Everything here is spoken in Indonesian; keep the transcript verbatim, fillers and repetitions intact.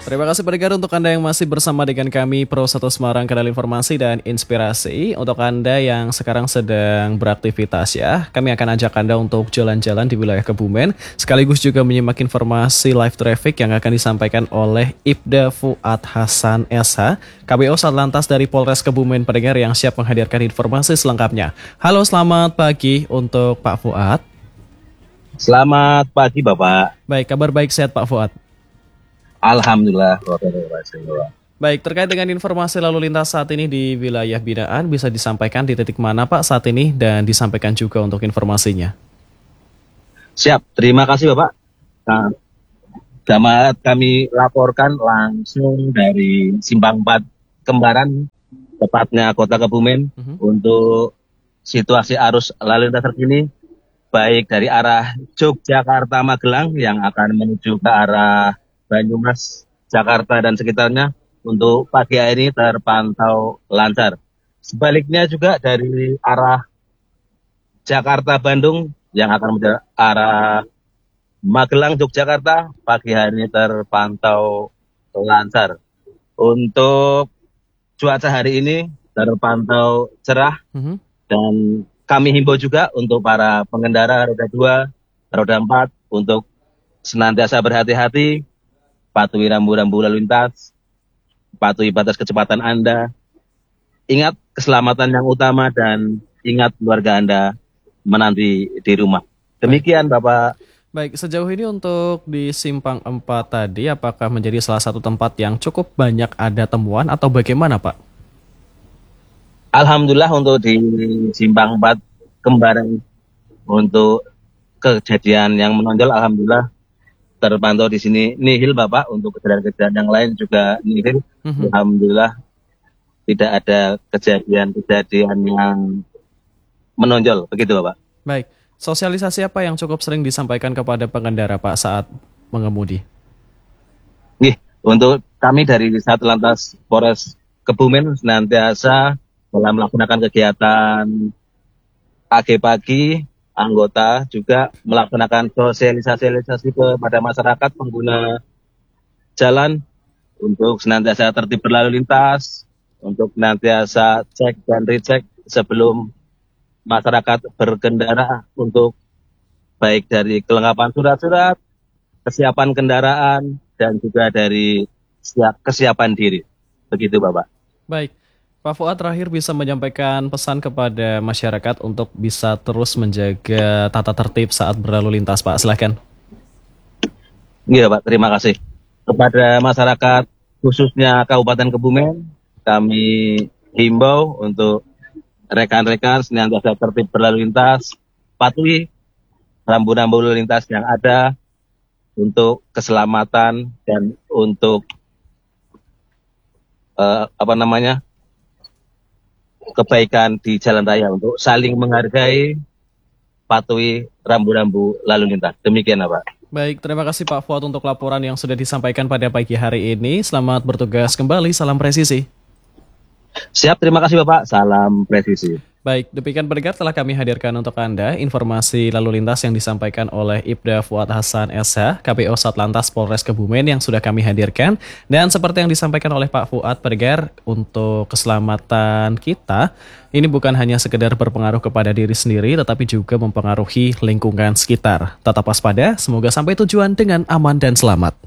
Terima kasih pendengar untuk Anda yang masih bersama dengan kami Pro satu Semarang, kanal informasi dan inspirasi. Untuk Anda yang sekarang sedang beraktivitas ya, kami akan ajak Anda untuk jalan-jalan di wilayah Kebumen, sekaligus juga menyimak informasi live traffic yang akan disampaikan oleh Ibda Fuad Hasan S H, K B O Satlantas dari Polres Kebumen, pendengar yang siap menghadirkan informasi selengkapnya. Halo, selamat pagi untuk Pak Fuad. Selamat pagi Bapak. Baik, kabar baik, sehat Pak Fuad? Alhamdulillah. Baik, terkait dengan informasi lalu lintas saat ini di wilayah binaan, bisa disampaikan di titik mana Pak saat ini dan disampaikan juga untuk informasinya. Siap, terima kasih Bapak. Nah, dapat kami laporkan langsung dari Simpang empat Kembaran, tepatnya Kota Kebumen, uh-huh. untuk situasi arus lalu lintas terkini, baik dari arah Yogyakarta Magelang yang akan menuju ke arah Banyumas, Jakarta dan sekitarnya untuk pagi hari ini terpantau lancar. Sebaliknya juga dari arah Jakarta Bandung yang akan menuju arah Magelang Yogyakarta pagi hari ini terpantau lancar. Untuk cuaca hari ini terpantau cerah, uh-huh. dan kami himbau juga untuk para pengendara roda dua, roda empat untuk senantiasa berhati-hati, patuhi rambu-rambu lalu lintas, patuhi batas kecepatan Anda, ingat keselamatan yang utama dan ingat keluarga Anda menanti di rumah. Demikian Bapak. Baik, sejauh ini untuk di Simpang empat tadi, apakah menjadi salah satu tempat yang cukup banyak ada temuan atau bagaimana Pak? Alhamdulillah untuk di Simpang empat Kembaran untuk kejadian yang menonjol, alhamdulillah terpantau di sini nihil Bapak. Untuk kejadian-kejadian yang lain juga nihil. Mm-hmm. Alhamdulillah tidak ada kejadian-kejadian yang menonjol, begitu Bapak. Baik, sosialisasi apa yang cukup sering disampaikan kepada pengendara Pak saat mengemudi? Nih, untuk kami dari Satlantas Polres Kebumen senantiasa dalam melaksanakan kegiatan pagi-pagi, anggota juga melaksanakan sosialisasi kepada masyarakat pengguna jalan untuk senantiasa tertib berlalu lintas, untuk senantiasa cek dan recheck sebelum masyarakat berkendara, untuk baik dari kelengkapan surat-surat, kesiapan kendaraan, dan juga dari siap, kesiapan diri. Begitu Bapak. Baik. Pak Fuad terakhir bisa menyampaikan pesan kepada masyarakat untuk bisa terus menjaga tata tertib saat berlalu lintas Pak, silakan. Iya Pak, terima kasih. Kepada masyarakat khususnya Kabupaten Kebumen, kami himbau untuk rekan-rekan senantiasa tertib berlalu lintas, patuhi rambu-rambu lalu lintas yang ada untuk keselamatan dan untuk uh, apa namanya kebaikan di jalan raya, untuk saling menghargai, patuhi rambu-rambu lalu lintas. Demikian Pak. Baik, terima kasih Pak Fuad untuk laporan yang sudah disampaikan pada pagi hari ini. Selamat bertugas kembali, salam presisi. Siap, terima kasih Bapak, salam presisi. Baik, demikian pendengar telah kami hadirkan untuk Anda informasi lalu lintas yang disampaikan oleh Ibda Fuad Hasan S H, K B O Satlantas Polres Kebumen yang sudah kami hadirkan. Dan seperti yang disampaikan oleh Pak Fuad, pendengar, untuk keselamatan kita, ini bukan hanya sekedar berpengaruh kepada diri sendiri, tetapi juga mempengaruhi lingkungan sekitar. Tetap waspada, semoga sampai tujuan dengan aman dan selamat.